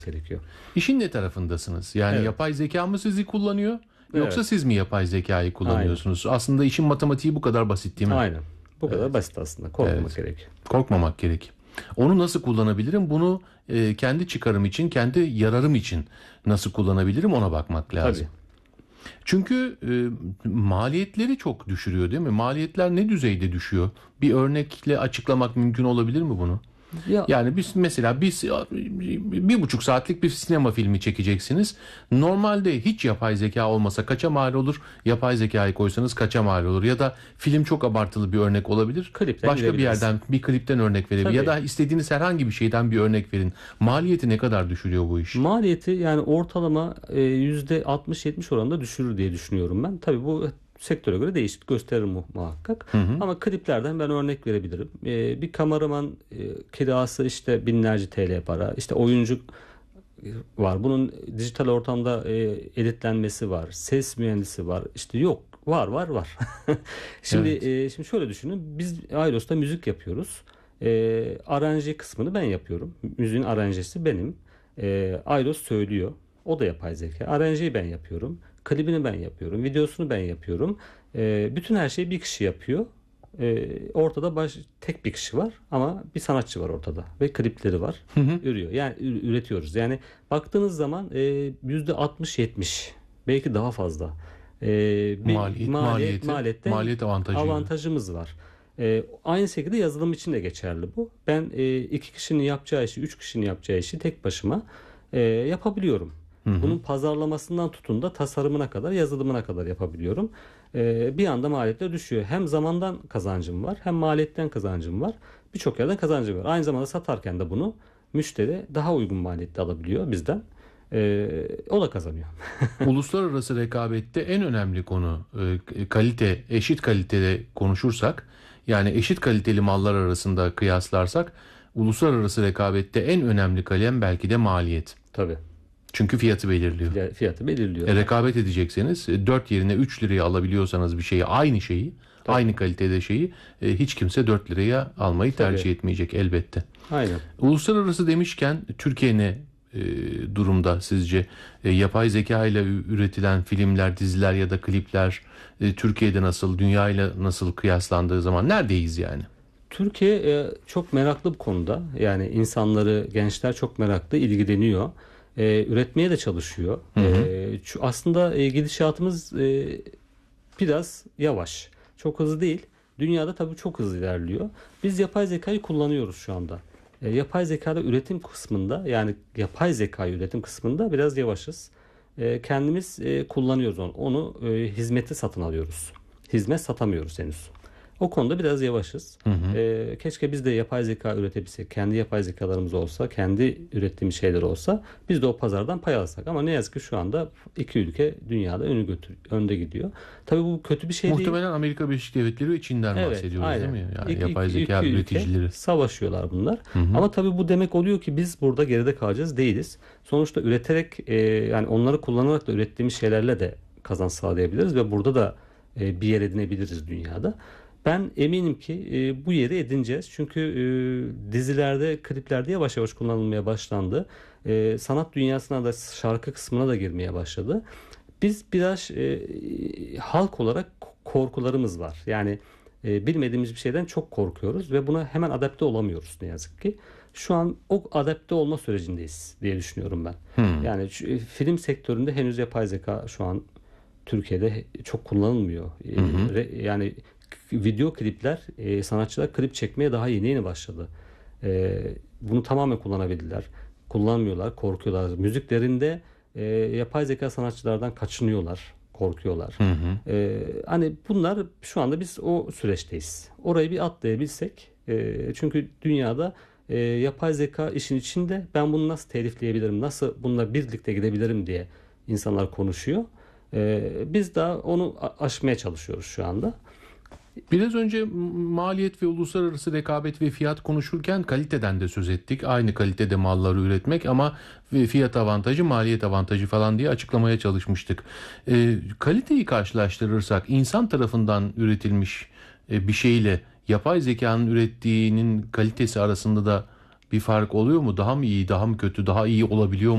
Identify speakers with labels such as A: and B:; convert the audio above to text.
A: gerekiyor.
B: İşin ne tarafındasınız? Yani
A: Evet.
B: yapay zeka mı sizi kullanıyor? Yoksa
A: Evet.
B: siz mi yapay zekayı kullanıyorsunuz? Aslında işin matematiği bu kadar basit değil mi?
A: Aynen. Bu kadar basit aslında. Korkmamak gerekiyor.
B: Korkmamak gerek. Onu nasıl kullanabilirim? Bunu kendi çıkarım için, kendi yararım için nasıl kullanabilirim ona bakmak lazım.
A: Tabii.
B: Çünkü maliyetleri çok düşürüyor değil mi? Maliyetler ne düzeyde düşüyor? Bir örnekle açıklamak mümkün olabilir mi bunu?
A: Ya,
B: Yani biz 1,5 saatlik bir sinema filmi çekeceksiniz. Normalde hiç yapay zeka olmasa kaça mal olur? Yapay zekayı koysanız kaça mal olur? Ya da film çok abartılı bir örnek olabilir.
A: Klipten
B: Başka bir
A: gidebiliriz.
B: yerden bir klipten örnek verebilir. Ya
A: Tabii.
B: da istediğiniz herhangi bir şeyden bir örnek verin. Maliyeti ne kadar düşürüyor bu iş?
A: maliyeti yani ortalama %60-70 oranında düşürür diye düşünüyorum ben. Tabii bu sektöre göre değişik gösterir muhakkak. Ama kliplerden ben örnek verebilirim. Bir kameraman kirası işte binlerce TL para. İşte oyuncu var. Bunun dijital ortamda editlenmesi var. Ses mühendisi var. İşte yok. Var. Şimdi şimdi şöyle düşünün. Biz Ailos'ta müzik yapıyoruz. Aranje kısmını ben yapıyorum. Müziğin aranjesi benim. Ailos söylüyor. O da yapay zeka. Aranjeyi ben yapıyorum. Klibini ben yapıyorum. Videosunu ben yapıyorum. Bütün her şeyi bir kişi yapıyor. Ortada tek bir kişi var ama bir sanatçı var ortada ve klipleri var. Ürüyor. Yani üretiyoruz. Yani baktığınız zaman %60-70 belki daha fazla bir
B: maliyet avantajı.
A: avantajımız var. Aynı şekilde yazılım için de geçerli bu. Ben 2 kişinin yapacağı işi, 3 kişinin yapacağı işi tek başıma yapabiliyorum. Bunun pazarlamasından tutun da tasarımına kadar, yazılımına kadar yapabiliyorum. Bir anda maliyetler düşüyor. Hem zamandan kazancım var, hem maliyetten kazancım var. Birçok yerden kazancım var. Aynı zamanda satarken de bunu müşteri daha uygun maliyette alabiliyor bizden. O da kazanıyor.
B: Uluslararası rekabette en önemli konu kalite, eşit kalitede konuşursak, yani eşit kaliteli mallar arasında kıyaslarsak, uluslararası rekabette en önemli kalem belki de maliyet.
A: Tabii.
B: Çünkü fiyatı belirliyor.
A: Fiyatı belirliyor.
B: Rekabet edecekseniz 4 yerine 3 liraya alabiliyorsanız bir şeyi, aynı şeyi,
A: Tabii.
B: aynı kalitede şeyi hiç kimse 4 liraya almayı tercih
A: Tabii.
B: etmeyecek elbette.
A: Aynen.
B: Uluslararası demişken Türkiye ne durumda sizce? Yapay zeka ile üretilen filmler, diziler ya da klipler Türkiye'de nasıl, dünya ile nasıl kıyaslandığı zaman neredeyiz yani?
A: Türkiye çok meraklı bu konuda. Yani insanları, gençler çok meraklı, ilgileniyor. Üretmeye de çalışıyor. Aslında gidişatımız biraz yavaş. Çok hızlı değil. Dünyada tabii çok hızlı ilerliyor. Biz yapay zekayı kullanıyoruz şu anda. Yapay zekada üretim kısmında, yani yapay zekayı üretim kısmında biraz yavaşız. Kendimiz kullanıyoruz onu. Onu hizmeti satın alıyoruz. Hizmet satamıyoruz henüz. O konuda biraz yavaşız. Keşke biz de yapay zeka üretebilsek, kendi yapay zekalarımız olsa, kendi ürettiğimiz şeyler olsa, biz de o pazardan pay alsak. Ama ne yazık ki şu anda iki ülke dünyada önde gidiyor. Tabii bu kötü bir şey değil.
B: Muhtemelen Amerika Birleşik Devletleri ve Çin'den bahsediyoruz
A: aynen.
B: değil mi? Yani yapay zeka üreticileri.
A: Savaşıyorlar bunlar. Ama tabii bu demek oluyor ki biz burada geride kalacağız, değiliz. Sonuçta üreterek yani onları kullanarak da ürettiğimiz şeylerle de kazanç sağlayabiliriz ve burada da bir yer edinebiliriz dünyada. Ben eminim ki bu yeri edineceğiz. Çünkü dizilerde, kliplerde yavaş yavaş kullanılmaya başlandı. Sanat dünyasına da, şarkı kısmına da girmeye başladı. Biz biraz halk olarak korkularımız var. Yani bilmediğimiz bir şeyden çok korkuyoruz ve buna hemen adapte olamıyoruz ne yazık ki. Şu an o adapte olma sürecindeyiz diye düşünüyorum ben. Yani film sektöründe henüz yapay zeka şu an Türkiye'de çok kullanılmıyor. Yani video klipler, sanatçılar klip çekmeye daha yeni başladı. Bunu tamamen kullanabilirler. Kullanmıyorlar, korkuyorlar. Müziklerinde yapay zeka sanatçılardan kaçınıyorlar, korkuyorlar. Hani bunlar şu anda biz o süreçteyiz. Orayı bir atlayabilsek, çünkü dünyada yapay zeka işin içinde, ben bunu nasıl telifleyebilirim, nasıl bununla birlikte gidebilirim diye insanlar konuşuyor. Biz daha onu aşmaya çalışıyoruz şu anda.
B: Biraz önce maliyet ve uluslararası rekabet ve fiyat konuşurken kaliteden de söz ettik. Aynı kalitede malları üretmek ama fiyat avantajı, maliyet avantajı falan diye açıklamaya çalışmıştık. Kaliteyi karşılaştırırsak insan tarafından üretilmiş bir şeyle yapay zekanın ürettiğinin kalitesi arasında da bir fark oluyor mu? Daha mı iyi, daha mı kötü, daha iyi olabiliyor mu?